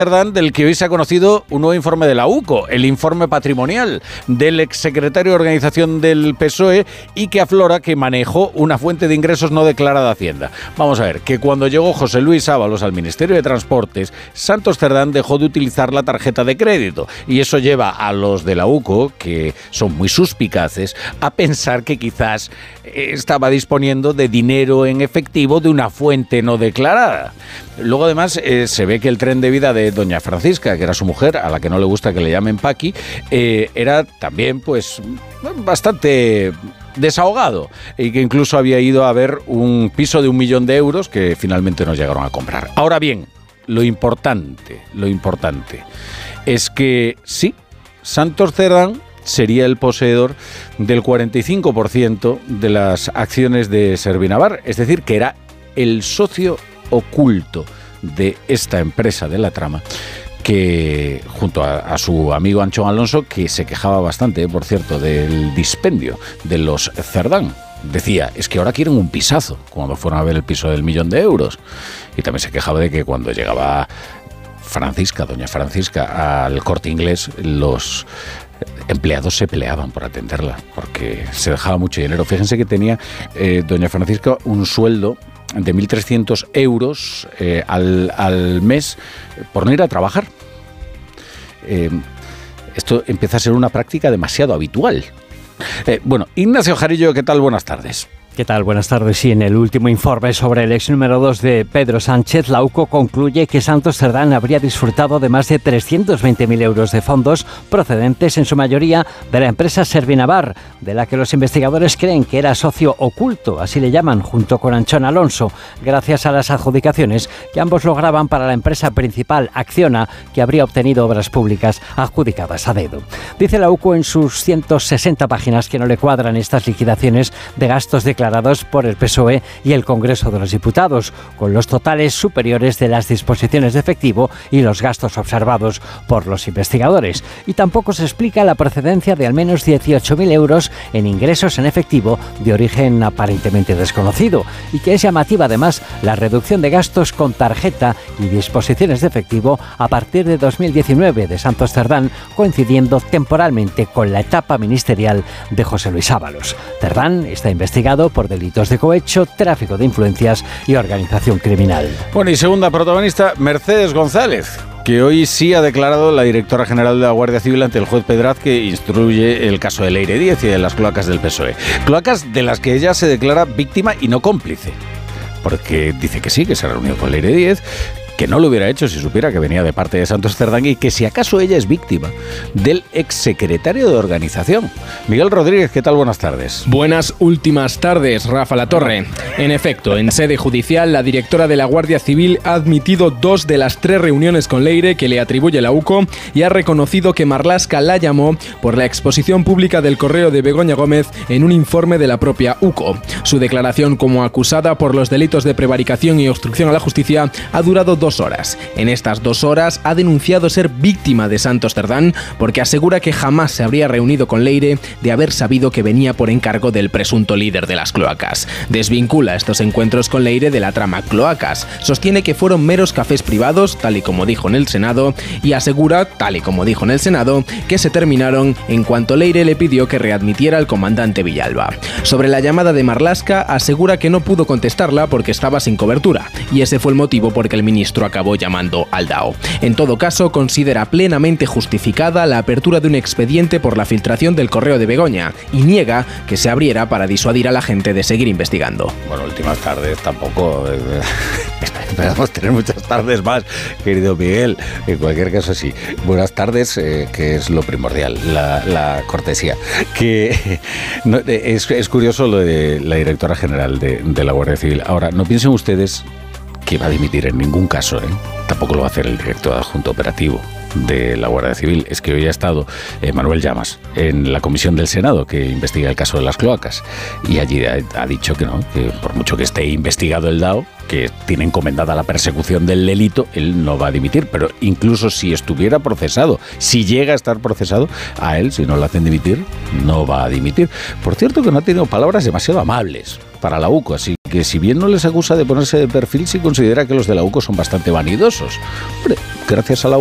Cerdán, del que hoy se ha conocido un nuevo informe de la UCO, el informe patrimonial del exsecretario de Organización del PSOE, y que aflora que manejó una fuente de ingresos no declarada de Hacienda. Vamos a ver, que cuando llegó José Luis Ábalos al Ministerio de Transportes, Santos Cerdán dejó de utilizar la tarjeta de crédito, y eso lleva a los de la UCO, que son muy suspicaces, a pensar que quizás estaba disponiendo de dinero en efectivo de una fuente no declarada. Luego, además, se ve que el tren de vida de doña Francisca, que era su mujer, a la que no le gusta que le llamen Paqui, era también, pues, bastante desahogado, y que incluso había ido a ver un piso de 1 millón de euros que finalmente no llegaron a comprar. Ahora bien, lo importante es que sí, Santos Cerdán sería el poseedor del 45% de las acciones de Servinavar, es decir, que era el socio oculto de esta empresa de la trama, que junto a su amigo Anchón Alonso, que se quejaba bastante, por cierto, del dispendio de los Cerdán. Decía, es que ahora quieren un pisazo, cuando fueron a ver el piso del 1 millón de euros. Y también se quejaba de que cuando llegaba doña Francisca, al Corte Inglés, los empleados se peleaban por atenderla, porque se dejaba mucho dinero. Fíjense que tenía doña Francisca un sueldo de 1.300 euros al mes por no ir a trabajar. Esto empieza a ser una práctica demasiado habitual. Bueno, Ignacio Jarillo, ¿qué tal? Buenas tardes. ¿Qué tal? Buenas tardes. Sí, en el último informe sobre el ex número 2 de Pedro Sánchez, la UCO concluye que Santos Cerdán habría disfrutado de más de 320.000 euros de fondos procedentes en su mayoría de la empresa Servinavar, de la que los investigadores creen que era socio oculto, así le llaman, junto con Anchón Alonso, gracias a las adjudicaciones que ambos lograban para la empresa principal, Acciona, que habría obtenido obras públicas adjudicadas a dedo. Dice la UCO en sus 160 páginas que no le cuadran estas liquidaciones de gastos declarados por el PSOE y el Congreso de los Diputados, con los totales superiores de las disposiciones de efectivo y los gastos observados por los investigadores. Y tampoco se explica la procedencia de al menos 18.000 euros en ingresos en efectivo de origen aparentemente desconocido, y que es llamativa además la reducción de gastos con tarjeta y disposiciones de efectivo a partir de 2019 de Santos Cerdán, coincidiendo temporalmente con la etapa ministerial de José Luis Ábalos. Cerdán está investigado por delitos de cohecho, tráfico de influencias y organización criminal. Bueno, y segunda protagonista, Mercedes González, que hoy sí ha declarado la directora general de la Guardia Civil ante el juez Pedraz, que instruye el caso de Leire Díez y de las cloacas del PSOE. Cloacas de las que ella se declara víctima y no cómplice, porque dice que sí, que se reunió con Leire Díez, que no lo hubiera hecho si supiera que venía de parte de Santos Cerdán, y que si acaso ella es víctima del exsecretario de Organización. Miguel Rodríguez, ¿qué tal? Buenas tardes. Buenas últimas tardes, Rafa Latorre. En efecto, en sede judicial, la directora de la Guardia Civil ha admitido 2 de las 3 reuniones con Leire que le atribuye la UCO, y ha reconocido que Marlaska la llamó por la exposición pública del correo de Begoña Gómez en un informe de la propia UCO. Su declaración como acusada por los delitos de prevaricación y obstrucción a la justicia ha durado 2 horas. En estas 2 horas ha denunciado ser víctima de Santos Cerdán, porque asegura que jamás se habría reunido con Leire de haber sabido que venía por encargo del presunto líder de las cloacas. Desvincula estos encuentros con Leire de la trama cloacas. Sostiene que fueron meros cafés privados, tal y como dijo en el Senado, y asegura, tal y como dijo en el Senado, que se terminaron en cuanto Leire le pidió que readmitiera al comandante Villalba. Sobre la llamada de Marlaska, asegura que no pudo contestarla porque estaba sin cobertura, y ese fue el motivo por que el ministro acabó llamando al DAO. En todo caso, considera plenamente justificada la apertura de un expediente por la filtración del correo de Begoña, y niega que se abriera para disuadir a la gente de seguir investigando. Bueno, últimas tardes tampoco. Esperamos tener muchas tardes más, querido Miguel. En cualquier caso, sí. Buenas tardes, que es lo primordial, la cortesía. Que no, es curioso lo de la directora general de la Guardia Civil. Ahora, no piensen ustedes que va a dimitir en ningún caso, ¿eh? Tampoco lo va a hacer el director adjunto operativo de la Guardia Civil. Es que hoy ha estado Manuel Llamas en la comisión del Senado que investiga el caso de las cloacas, y allí ha dicho que no, que por mucho que esté investigado el DAO, que tiene encomendada la persecución del delito, él no va a dimitir. Pero incluso si estuviera procesado, si llega a estar procesado, a él, si no lo hacen dimitir, no va a dimitir. Por cierto, que no ha tenido palabras demasiado amables para la UCO, así que si bien no les acusa de ponerse de perfil, sí considera que los de la UCO son bastante vanidosos. Hombre, gracias a la